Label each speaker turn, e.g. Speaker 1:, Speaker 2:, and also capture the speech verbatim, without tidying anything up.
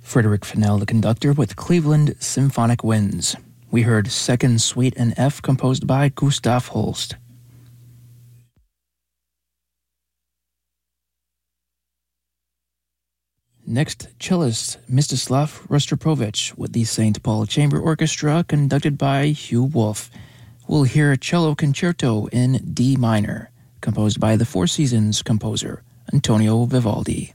Speaker 1: Frederick Fennell, the conductor, with Cleveland Symphonic Winds. We heard Second Suite in F, composed by Gustav Holst. Next, cellist Mstislav Rostropovich with the Saint Paul Chamber Orchestra, conducted by Hugh Wolf. We'll hear a cello concerto in D minor, composed by the Four Seasons composer Antonio Vivaldi.